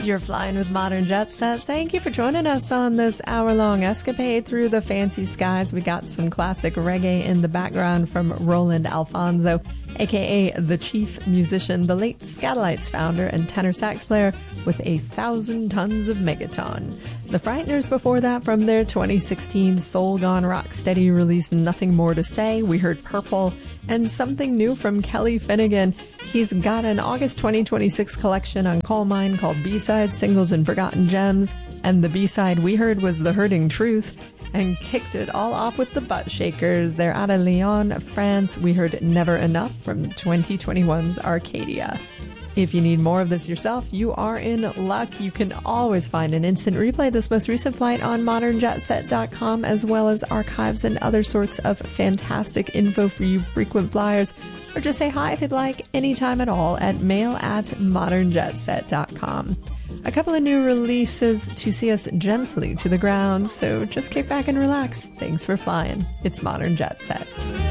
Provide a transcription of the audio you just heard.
You're flying with Modern Jet Set. Thank you for joining us on this hour-long escapade through the fancy skies. We got some classic reggae in the background from Roland Alfonso, aka the chief musician, the late Scatolites founder and tenor sax player with 1,000 tons of megaton. The Frighteners before that from their 2016 Soul Gone Rocksteady release Nothing More to Say. We heard Purple and something new from Kelly Finnegan. He's got an August 2026 collection on Coal Mine called B-Side Singles and Forgotten Gems. And the B-side we heard was The Hurting Truth, and kicked it all off with the Butt Shakers. They're out of Lyon, France. We heard Never Enough from 2021's Arcadia. If you need more of this yourself, you are in luck. You can always find an instant replay of this most recent flight on modernjetset.com, as well as archives and other sorts of fantastic info for you frequent flyers. Or just say hi if you'd like, anytime at all, at mail@modernjetset.com. A couple of new releases to see us gently to the ground, so just kick back and relax. Thanks for flying. It's Modern Jet Set.